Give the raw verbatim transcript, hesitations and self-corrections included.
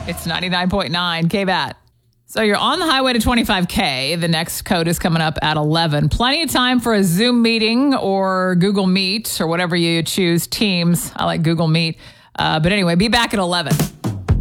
It's ninety-nine point nine K B A T. So you're on the highway to twenty-five K. The next code is coming up at eleven. Plenty of time for a Zoom meeting or Google Meet or whatever you choose. Teams. I like Google Meet. Uh, but anyway, be back at eleven.